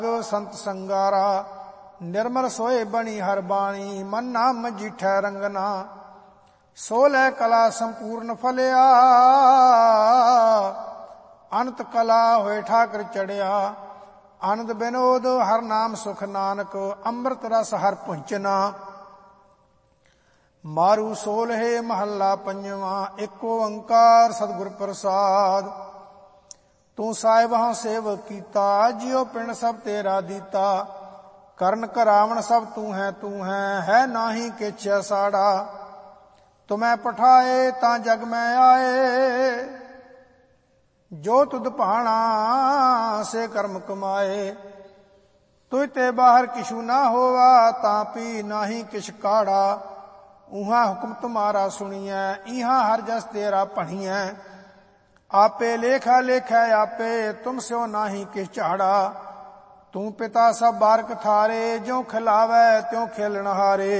संत संगारा निर्मल सोए बणी हर बाणी मन नाम मजीठै रंगना सोलह कला संपूर्ण फलिया अनंत कला होए ठाकर चढ़िया आनंद विनोद हर नाम सुख नानक अमृत रस हर पुंचना मारू सोलहे महला पंजवा एक ओंकार सतगुर प्रसाद तू साहिबां सेवक कीता जियो पिंड सब तेरा दीता ਕਰਨ ਕਰਾਵਣ ਸਭ ਤੂੰ ਹੈ ਨਾਹੀ ਕਿਛ ਸਾੜਾ ਤੁਮੈ ਪਠਾਏ ਤਾਂ ਜਗ ਮੈਂ ਆਏ ਜੋ ਤੁਧ ਭਾਣਾ ਸੇ ਕਰਮ ਕਮਾਏ ਤੁਝ ਤੇ ਬਾਹਰ ਕਿਛੂ ਨਾ ਹੋਵਾ ਤਾਂ ਪੀ ਨਾਹੀ ਕਿਛ ਕਾੜਾ ਉਹਾਂ ਹੁਕਮ ਤੁਮਾਰਾ ਸੁਣੀਐ ਇਹਾਂ ਹਰ ਜਸ ਤੇਰਾ ਭਣੀਐ ਆਪੇ ਲੇਖਾ ਲੇਖੈ ਆਪੇ ਤੁਮ ਸਿਓ ਨਾਹੀ ਕਿਛ ਝਾੜਾ तू पिता सब बारक थारे ज्यों खिलावै त्यों खेलन हारे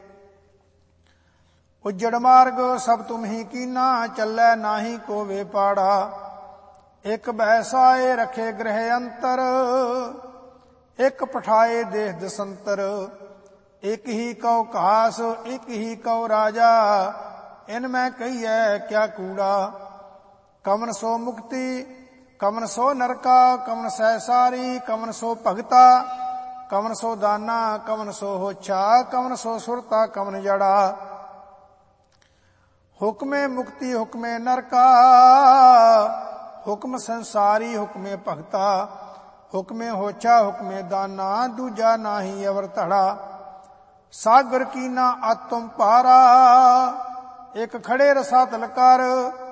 उजड़ मार्ग सब तुम ही कीना चलै नाही को वे पाड़ा एक बैसाए रखे गृह अंतर एक पठाए देह दसंतर एक ही कौ घास एक ही कौ राजा इनमें कहिए क्या कूड़ा कवन सो मुक्ति कवन सो नरका कवन सहसारी कवन सो भगता कवन सो दाना कवन सो होछा कवन सो सुरता कवन जड़ा हुक्मे मुक्ति हुक्मे नरका हुक्म संसारी हुक्मे भगता हुक्मे होछा हुक्मे दाना दूजा नाही अवर धड़ा सागर कीना आतुम पारा एक खड़े रसा तलकार